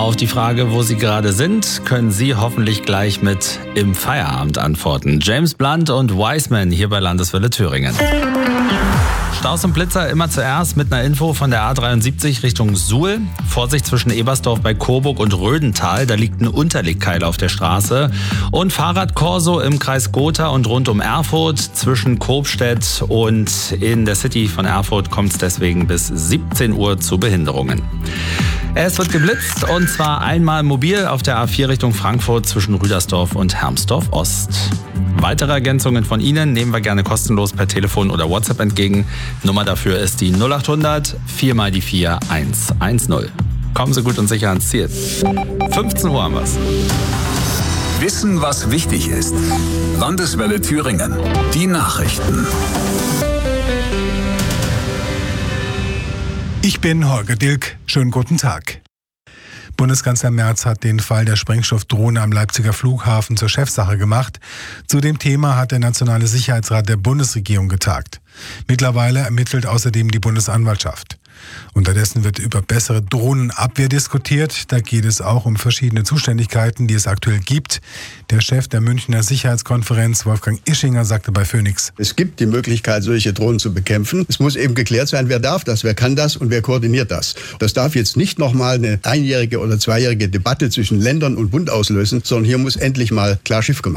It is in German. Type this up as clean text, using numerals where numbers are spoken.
Auf die Frage, wo Sie gerade sind, können Sie hoffentlich gleich mit im Feierabend antworten. James Blunt und Wiseman hier bei Landeswelle Thüringen. Staus und Blitzer immer zuerst mit einer Info von der A73 Richtung Suhl. Vorsicht zwischen Ebersdorf bei Coburg und Rödental, da liegt ein Unterlegkeil auf der Straße. Und Fahrradkorso im Kreis Gotha und rund um Erfurt zwischen Kopstedt und in der City von Erfurt kommt es deswegen bis 17 Uhr zu Behinderungen. Es wird geblitzt und zwar einmal mobil auf der A4 Richtung Frankfurt zwischen Rüdersdorf und Hermsdorf Ost. Weitere Ergänzungen von Ihnen nehmen wir gerne kostenlos per Telefon oder WhatsApp entgegen. Nummer dafür ist die 0800 4 mal die 4 110. Kommen Sie gut und sicher ans Ziel. 15 Uhr haben wir's. Wissen, was wichtig ist. Landeswelle Thüringen. Die Nachrichten. Ich bin Holger Dilk. Schönen guten Tag. Bundeskanzler Merz hat den Fall der Sprengstoffdrohne am Leipziger Flughafen zur Chefsache gemacht. Zu dem Thema hat der Nationale Sicherheitsrat der Bundesregierung getagt. Mittlerweile ermittelt außerdem die Bundesanwaltschaft. Unterdessen wird über bessere Drohnenabwehr diskutiert. Da geht es auch um verschiedene Zuständigkeiten, die es aktuell gibt. Der Chef der Münchner Sicherheitskonferenz, Wolfgang Ischinger, sagte bei Phoenix: Es gibt die Möglichkeit, solche Drohnen zu bekämpfen. Es muss eben geklärt sein, wer darf das, wer kann das und wer koordiniert das. Das darf jetzt nicht nochmal eine einjährige oder zweijährige Debatte zwischen Ländern und Bund auslösen, sondern hier muss endlich mal klar Schiff gemacht werden.